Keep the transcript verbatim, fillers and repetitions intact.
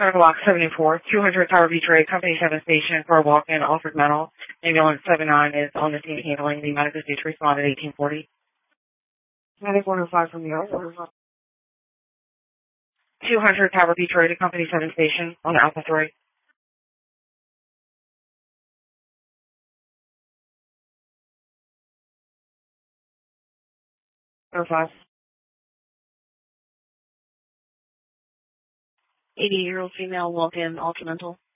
Block seventy-four, two hundred Tower Beach Road, Company seven Station for a walk-in Alfred Metal. Ambulance seven nine is on the scene handling the medical stage response at eighteen forty. Medic one oh five from the Alpha. two hundred Tower Beach Road, Company seven Station on Alpha three. oh five. eighty-year-old female walk-in Ultramental.